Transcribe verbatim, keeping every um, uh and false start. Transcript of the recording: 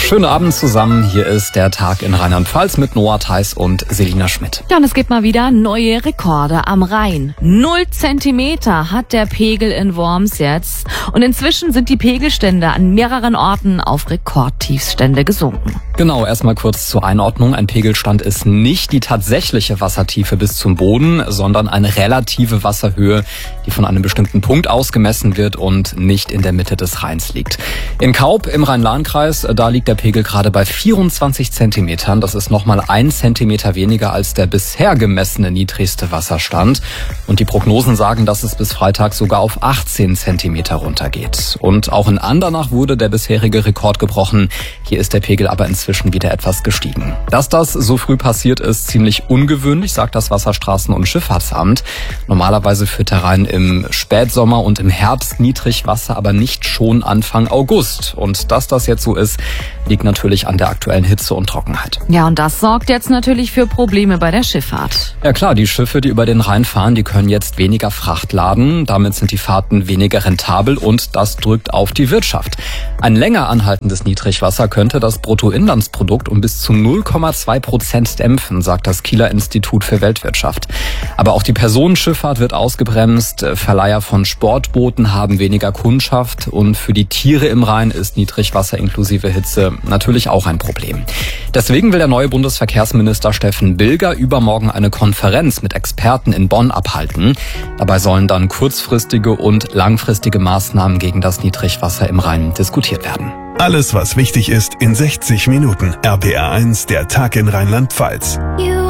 Schönen Abend zusammen. Hier ist der Tag in Rheinland-Pfalz mit Noah Theis und Selina Schmidt. Ja, und es gibt mal wieder neue Rekorde am Rhein. Null Zentimeter hat der Pegel in Worms jetzt. Und inzwischen sind die Pegelstände an mehreren Orten auf Rekordtiefstände gesunken. Genau, erstmal kurz zur Einordnung. Ein Pegelstand ist nicht die tatsächliche Wassertiefe bis zum Boden, sondern eine relative Wasserhöhe, die von einem bestimmten Punkt aus gemessen wird und nicht in der Mitte des Rheins liegt. In Kaub im Rhein-Lahn-Kreis, da liegt der Pegel gerade bei vierundzwanzig Zentimetern. Das ist nochmal ein Zentimeter weniger als der bisher gemessene niedrigste Wasserstand. Und die Prognosen sagen, dass es bis Freitag sogar auf achtzehn Zentimeter runtergeht. Und auch in Andernach wurde der bisherige Rekord gebrochen. Hier ist der Pegel aber inzwischen wieder etwas gestiegen. Dass das so früh passiert, ist ziemlich ungewöhnlich, sagt das Wasserstraßen- und Schifffahrtsamt. Normalerweise führt der Rhein im Spätsommer und im Herbst Niedrigwasser, aber nicht schon Anfang August. Und dass das jetzt so ist, liegt natürlich an der aktuellen Hitze und Trockenheit. Ja, und das sorgt jetzt natürlich für Probleme bei der Schifffahrt. Ja klar, die Schiffe, die über den Rhein fahren, die können jetzt weniger Fracht laden. Damit sind die Fahrten weniger rentabel und das drückt auf die Wirtschaft. Ein länger anhaltendes Niedrigwasser könnte das Bruttoinlandsprodukt um bis zu null Komma zwei Prozent dämpfen, sagt das Kieler Institut für Weltwirtschaft. Aber auch die Personenschifffahrt wird ausgebremst. Verleiher von Sportbooten haben weniger Kundschaft und für die Tiere im Rhein ist Niedrigwasser inklusive Hitze natürlich auch ein Problem. Deswegen will der neue Bundesverkehrsminister Steffen Bilger übermorgen eine Konferenz mit Experten in Bonn abhalten. Dabei sollen dann kurzfristige und langfristige Maßnahmen gegen das Niedrigwasser im Rhein diskutiert werden. Alles, was wichtig ist, in sechzig Minuten. R P R eins, der Tag in Rheinland-Pfalz.